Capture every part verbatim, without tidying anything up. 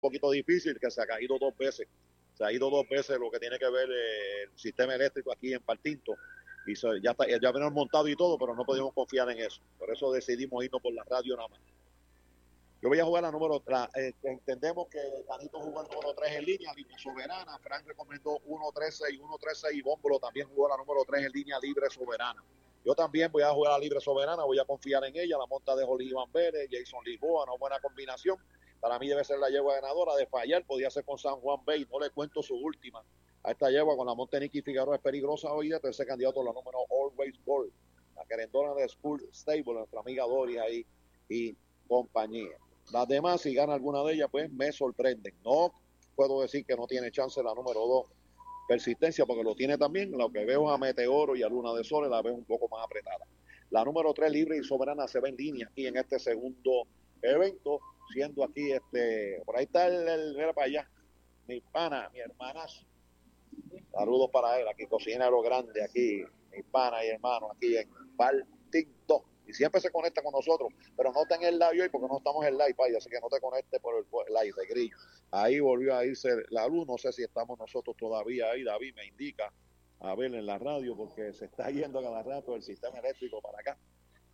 poquito difícil, que se ha caído dos veces. Se ha ido dos veces lo que tiene que ver eh, el sistema eléctrico aquí en Partinto. Y se, ya está, ya venimos montado y todo, pero no podemos confiar en eso. Por eso decidimos irnos por la radio nada más. Yo voy a jugar la número tres. Eh, entendemos que Canito jugó el número tres en línea, libre soberana. Frank recomendó uno tres seis, uno tres seis y Bómbolo también jugó la número tres en línea, libre soberana. Yo también voy a jugar a libre soberana, voy a confiar en ella. La monta de Jorge Iván Vélez, Jason Lisboa, una buena combinación. Para mí debe ser la yegua ganadora. De fallar, podía ser con San Juan Bay. No le cuento su última. A esta yegua con la monta de Nicky Figueroa es peligrosa hoy. De tercer candidato, la número Always Ball. La querendona de School Stable, nuestra amiga Doria ahí y compañía. Las demás, si gana alguna de ellas, pues me sorprenden. No puedo decir que no tiene chance la número dos, Persistencia, porque lo tiene también. Lo que veo a Meteoro y a Luna de Sol la veo un poco más apretada. La número tres, Libre y Soberana, se ve en línea aquí en este segundo evento, siendo aquí, este, por ahí está el, el mira para allá, mi pana, mi hermanazo. Saludos para él, aquí cocinero grande, aquí, mi pana y hermano, aquí en Partinto. Y siempre se conecta con nosotros, pero no está en el live hoy porque no estamos en live, ahí, así que no te conectes por el, por el live de grillo. Ahí volvió a irse la luz, no sé si estamos nosotros todavía ahí, David me indica, a ver en la radio, porque se está yendo cada rato el sistema eléctrico para acá.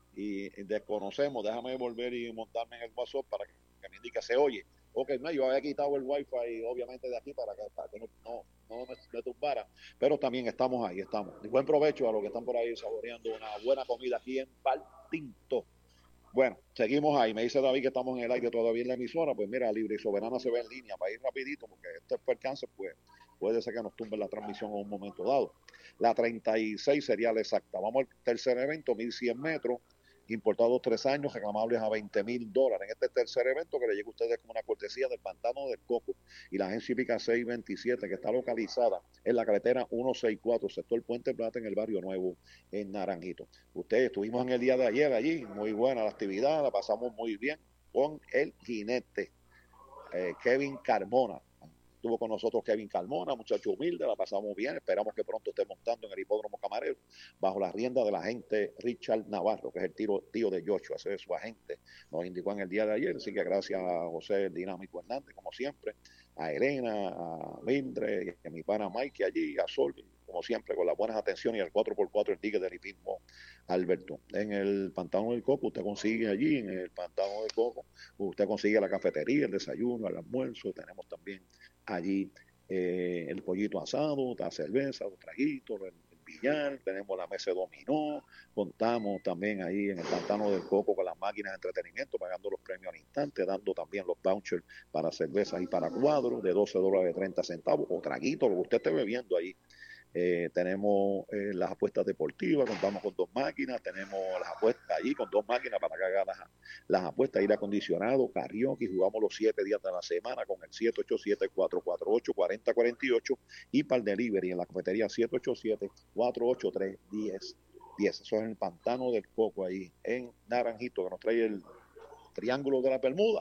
Y desconocemos, déjame volver y montarme en el WhatsApp para que, que me indique, se oye. Ok, no, yo había quitado el wifi obviamente de aquí para que, para que no, no, no me, me tumbara, pero también estamos ahí, estamos. Y buen provecho a los que están por ahí saboreando una buena comida aquí en Partinto. Bueno, seguimos ahí. Me dice David que estamos en el aire todavía en la emisora. Pues mira, Libre y Soberana se ve en línea para ir rapidito, porque este percance, pues puede ser que nos tumbe la transmisión en un momento dado. La treinta y seis sería la exacta. Vamos al tercer evento, mil cien metros. Importados tres años, reclamables a veinte mil dólares. En este tercer evento que le llega a ustedes como una cortesía del Pantano del Coco y la agencia hípica seiscientos veintisiete, que está localizada en la carretera ciento sesenta y cuatro, sector Puente Plata, en el barrio Nuevo, en Naranjito. Ustedes estuvimos en el día de ayer allí, muy buena la actividad, la pasamos muy bien con el jinete, eh, Kevin Carmona. Estuvo con nosotros Kevin Carmona, muchacho humilde, la pasamos bien, esperamos que pronto esté montando en el hipódromo Camarero, bajo la rienda del agente Richard Navarro, que es el tío, tío de Joshua, ese es su agente, nos indicó en el día de ayer, así que gracias a José el Dinámico Hernández, como siempre, a Elena, a Mildred, y a mi pana Mike allí, a Sol, como siempre, con las buenas atenciones, y al cuatro por cuatro el ticket del hipismo Alberto. En el Pantano del Coco, usted consigue allí, en el Pantano del Coco, usted consigue la cafetería, el desayuno, el almuerzo, tenemos también allí eh, el pollito asado, la cerveza, los traguitos, el, el billar, tenemos la mesa de dominó, contamos también ahí en el Pantano del Coco con las máquinas de entretenimiento, pagando los premios al instante, dando también los vouchers para cervezas y para cuadros de doce dólares de treinta centavos, o traguitos, lo que usted esté bebiendo ahí. Eh, tenemos eh, las apuestas deportivas, contamos con dos máquinas, tenemos las apuestas allí con dos máquinas para que hagan las, las apuestas, aire acondicionado, karaoke, jugamos los siete días de la semana con el siete ocho siete, cuatro cuatro ocho, cuatro cero cuatro ocho y para el delivery en la cafetería siete ocho siete, cuatro ocho tres, uno cero uno cero. Eso es en el Pantano del Coco ahí en Naranjito, que nos trae el Triángulo de la Bermuda,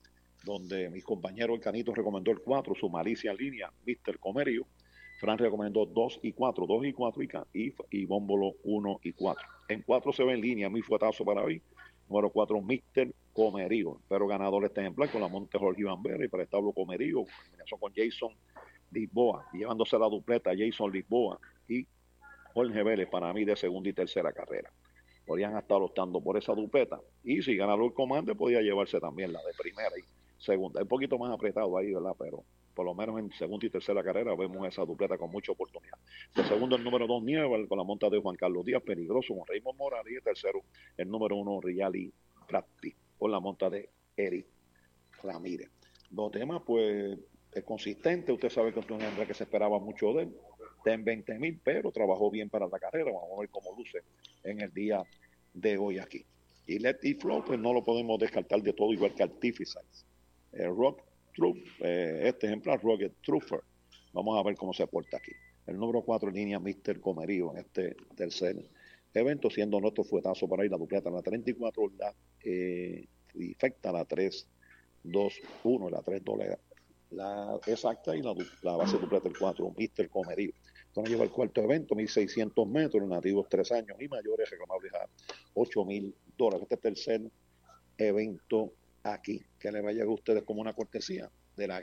donde mis compañeros el Canito recomendó el cuatro, su malicia en línea, mister Comerio. Fran recomendó dos y cuatro, dos y cuatro y, y, y Bómbolo uno y cuatro. En cuatro se ve en línea, mi fuetazo para hoy. Número cuatro, mister Comerío. Pero ganador este ejemplar con la monte Jorge Iván Vélez para el establo Comerío, combinación con Jason Lisboa, llevándose la dupleta Jason Lisboa y Jorge Vélez para mí de segunda y tercera carrera. Podrían estar optando por esa dupleta. Y si ganador comande, podía llevarse también la de primera y segunda. Un poquito más apretado ahí, ¿verdad? Pero por lo menos en segunda y tercera carrera vemos esa dupleta con mucha oportunidad. De segundo el número dos, Nieval, con la monta de Juan Carlos Díaz, peligroso con Raymond Morales, y el tercero el número uno, Riali Prati, con la monta de Eric Ramírez. Los temas, pues, es consistente, usted sabe que es un hombre que se esperaba mucho de él, está en veinte mil, pero trabajó bien para la carrera, vamos a ver cómo luce en el día de hoy aquí. Y Let It Flow, pues no lo podemos descartar de todo, igual que Artificers. El Rock Truth, eh, este ejemplar, Rocket Truther. Vamos a ver cómo se porta aquí. El número cuatro en línea, mister Comerío, en este tercer evento, siendo nuestro fuetazo para ir la dupleta. La treinta y cuatro, la eh, infecta la tres dos uno, la tres dos, la, la exacta, y la, la base dupleta el cuatro, mister Comerío. Entonces lleva el cuarto evento, mil seiscientos metros, nativos tres años y mayores, reclamables a ocho mil dólares. Este tercer evento aquí, que le vaya a ustedes como una cortesía de la